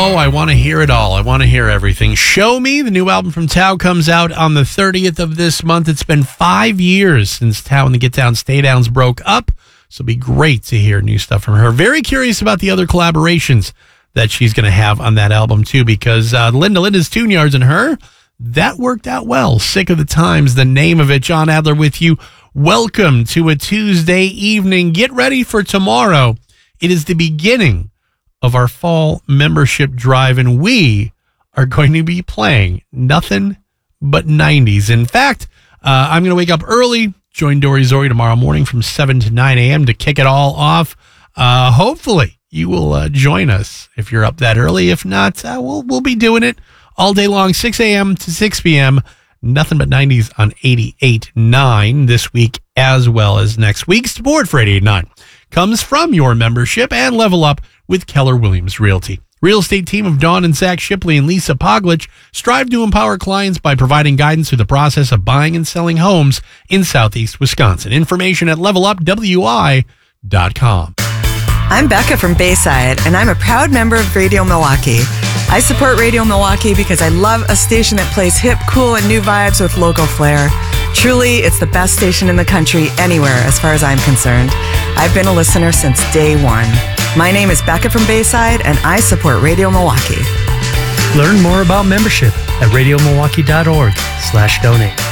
Oh, I want to hear it all. I want to hear everything. Show Me, the new album from Tao, comes out on the 30th of this month. It's been 5 years since Tao and the Get Down Stay Downs broke up, so it'll be great to hear new stuff from her. Very curious about the other collaborations that she's going to have on that album, too, because Linda's Tune Yards and her, that worked out well. Sick of the Times, the name of it. John Adler with you. Welcome to a Tuesday evening. Get ready for tomorrow. It is the beginning of our fall membership drive, and we are going to be playing nothing but 90s. In fact, I'm going to wake up early, join Dory Zori tomorrow morning from 7 to 9 a.m. to kick it all off. Hopefully, you will join us if you're up that early. If not, we'll be doing it all day long, 6 a.m. to 6 p.m. Nothing but 90s on 88.9 this week as well as next week. Support for 88.9 comes from your membership and Level Up with Keller Williams Realty. Real estate team of Dawn and Zach Shipley and Lisa Poglich strive to empower clients by providing guidance through the process of buying and selling homes in Southeast Wisconsin. Information at levelupwi.com. I'm Becca from Bayside, and I'm a proud member of Radio Milwaukee. I support Radio Milwaukee because I love a station that plays hip, cool, and new vibes with local flair. Truly, it's the best station in the country anywhere as far as I'm concerned. I've been a listener since day one. My name is Becca from Bayside, and I support Radio Milwaukee. Learn more about membership at radiomilwaukee.org/donate.